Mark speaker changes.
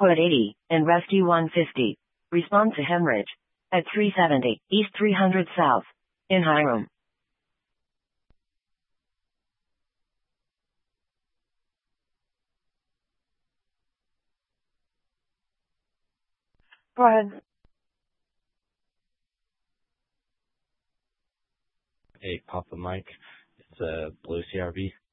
Speaker 1: Quad 80, and Rescue 150. Respond to hemorrhage. At 370, East 300 South. In Hiram. Go ahead.
Speaker 2: Hey, Papa Mike. It's Blue CRV.